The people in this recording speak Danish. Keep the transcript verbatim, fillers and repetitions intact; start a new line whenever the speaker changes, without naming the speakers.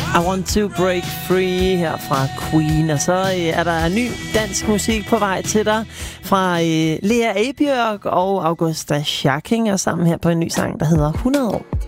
I Want to Break Free her fra Queen. Og så øh, er der ny dansk musik på vej til dig fra øh, Lea Ebjørk og Augusta Schacking, og sammen her på en ny sang, der hedder hundrede år.